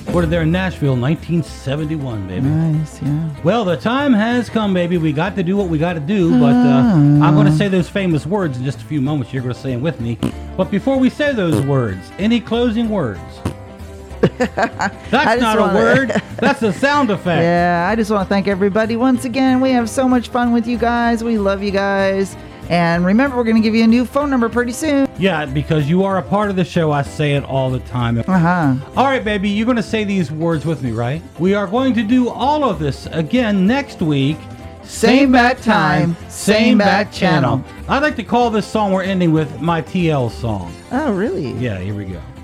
Recorded there in Nashville, 1971, baby. Nice, yeah. Well, the time has come, baby. We got to do what we got to do, but I'm going to say those famous words in just a few moments. You're going to say them with me. But before we say those words, any closing words? That's not a word. That's a sound effect. Yeah, I just want to thank everybody once again. We have so much fun with you guys. We love you guys. And remember, we're going to give you a new phone number pretty soon. Yeah, because you are a part of the show. I say it all the time. All right, baby, you're going to say these words with me, right? We are going to do all of this again next week. Same bat time, same bat channel. I'd like to call this song we're ending with my TL song. Oh, really? Yeah, here we go.